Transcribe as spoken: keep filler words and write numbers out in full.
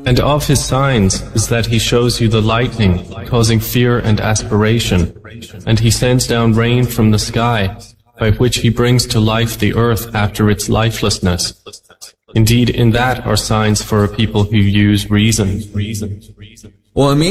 And of His signs is that He shows you the lightning, causing fear and aspiration, and He sends down rain from the sky, by which He brings to life the earth after its lifelessness. Indeed, in that are signs for a people who use reason. ومن